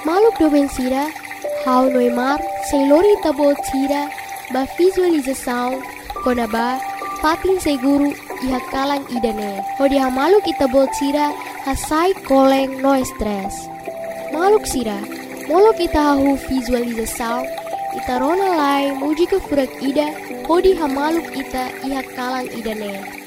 Maluk domen sira, hau noimar, selori tabot sira, ba visualização, konaba, patin seguru, iha kalang idane. Hodi ha maluk itabot sira, hasai koleng no stress. Maluk sira, molok ita hahu visualização, ita rona lai muji ke furak ida, hodi ha maluk ita iha kalang idane.